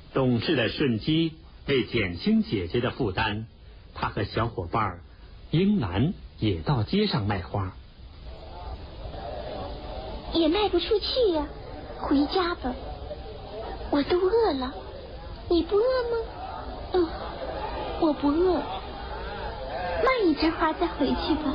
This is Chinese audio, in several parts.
懂事的顺基为减轻姐姐的负担，他和小伙伴英男也到街上卖花。 也卖不出去呀，回家吧，我都饿了。你不饿吗？我不饿。卖一枝花再回去吧。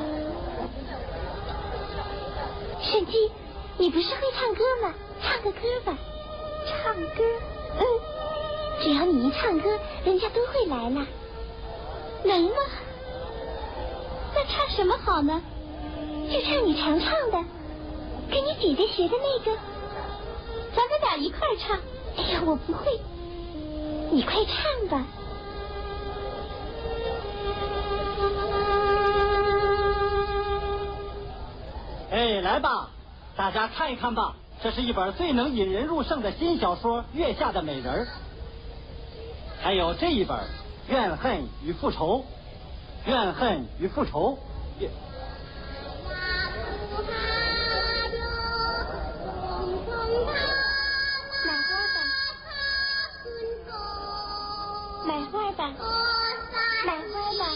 顺基，你不是会唱歌吗？唱个歌吧。唱歌？只要你一唱歌，人家都会来了。能吗？那唱什么好呢？就唱你常唱的，跟你姐姐学的那个。咱们俩一块唱。哎呀，我不会。你快唱吧。 哎，来吧，大家看一看吧，这是一本最能引人入胜的新小说《月下的美人》。还有这一本《怨恨与复仇》，怨恨与复仇。 买花吧，买花吧，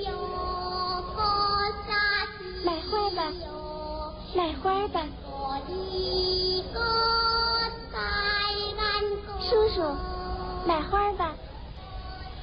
买花吧，买花吧。叔叔，买花吧。